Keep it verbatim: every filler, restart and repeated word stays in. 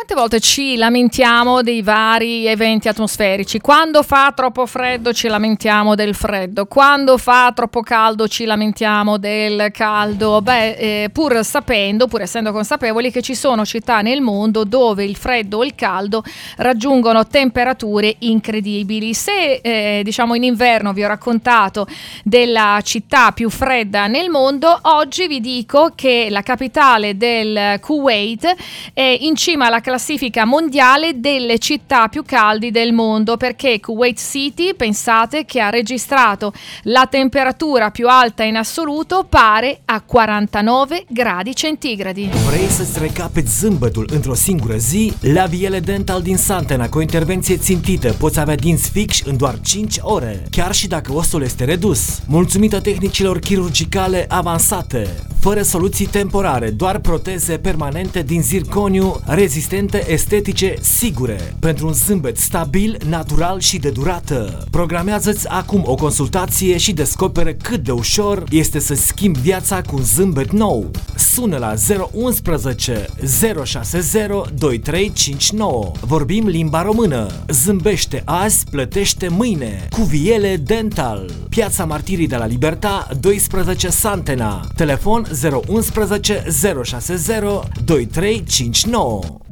Quante volte ci lamentiamo dei vari eventi atmosferici? Quando fa troppo freddo ci lamentiamo del freddo, quando fa troppo caldo ci lamentiamo del caldo. Beh, eh, pur sapendo, pur essendo consapevoli che ci sono città nel mondo dove il freddo o il caldo raggiungono temperature incredibili. Se eh, diciamo in inverno vi ho raccontato della città più fredda nel mondo, oggi vi dico che la capitale del Kuwait è in cima alla classifica mondiale delle città più caldi del mondo, perché Kuwait City, pensate, che ha registrato la temperatura più alta in assoluto, pare a quarantanove gradi centigradi. Vrei să-ți recapeți zâmbetul într-o singură zi? La Viele Dental din Santena, cu o intervenție țintită, poți avea dinți fixi în doar cinci ore, chiar și dacă ostul este redus. Mulțumită tehnicilor chirurgicale avansate, fără soluții temporare, doar proteze permanente din zirconiu, rezistente, estetice, sigure, pentru un zâmbet stabil, natural și de durată. Programează-ți acum o consultație și descoperă cât de ușor este să schimbi viața cu un zâmbet nou. Sună la zero unu unu zero șase zero doi trei cinci nouă. Vorbim limba română. Zâmbește azi, plătește mâine. Cu Viele Dental. Piața Martirii de la Liberta, doisprezece Santena. Telefon zero unu unu zero șase zero doi trei cinci nouă.